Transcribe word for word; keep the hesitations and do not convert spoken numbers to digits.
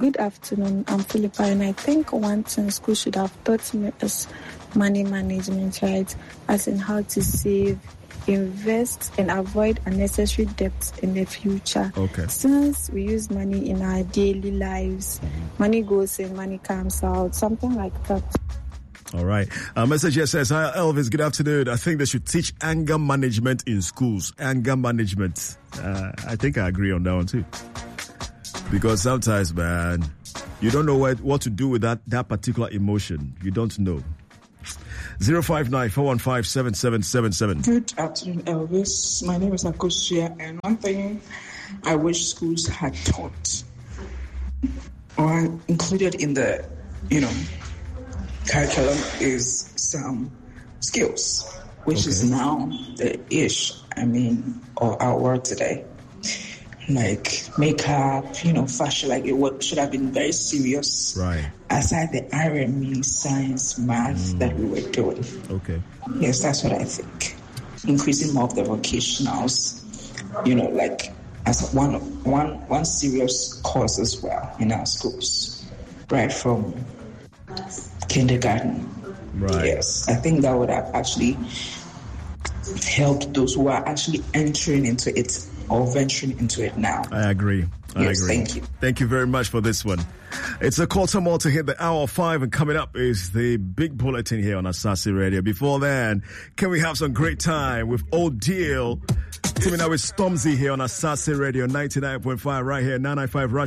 good afternoon. I'm Philippa, and I think one thing school should have taught me is money management, right? As in how to save, invest, and avoid unnecessary debts in the future. Okay. Since we use money in our daily lives, money goes in, money comes out, something like that. All right. A message here says, hi, Elvis, good afternoon. I think they should teach anger management in schools. Anger management. Uh, I think I agree on that one too. Because sometimes, man, you don't know what, what to do with that, that particular emotion. You don't know. zero five nine, four one five, seven seven seven seven. Good afternoon, Elvis. My name is Akosia, and one thing I wish schools had taught or included in the, you know, curriculum is some skills, which okay. is now the ish, I mean, of our world today. Like makeup, you know, fashion, like it should have been very serious. Right. Aside the R M E, science, math mm. that we were doing. Okay. Yes, that's what I think. Increasing more of the vocationals, you know, like as one one one serious course as well in our schools, right from kindergarten. Right. Yes, I think that would have actually helped those who are actually entering into it or venturing into it now. I agree. I yes, agree. Thank you. Thank you very much for this one. It's a quarter more to hit the hour of five, and coming up is the big bulletin here on Asase Radio. Before then, can we have some great time with Old Deal? Teaming up with Stormzy here on Asase Radio ninety-nine point five right here, nine ninety-five Rush.